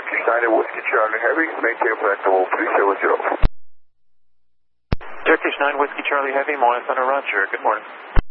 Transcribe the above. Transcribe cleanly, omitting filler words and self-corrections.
Turkish 9 Whiskey Charlie Heavy, maintain flight level 370. Turkish 9 Whiskey Charlie Heavy, Moana Center, Roger. Good morning.